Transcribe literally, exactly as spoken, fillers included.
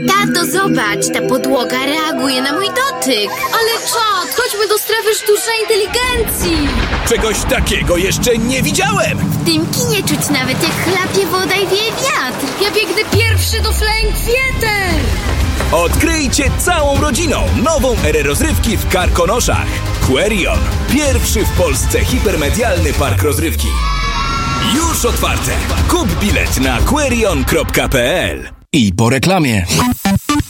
Tato, zobacz, ta podłoga reaguje na mój dotyk. Ale czad, chodźmy do strefy sztucznej inteligencji. Czegoś takiego jeszcze nie widziałem. W tym kinie czuć nawet jak chlapie woda i wieje wiatr. Ja biegnę pierwszy do Flying Theater. Odkryjcie całą rodziną nową erę rozrywki w Karkonoszach. Querion. Pierwszy w Polsce hipermedialny park rozrywki. Już otwarte. Kup bilet na querion kropka p l. I po reklamie.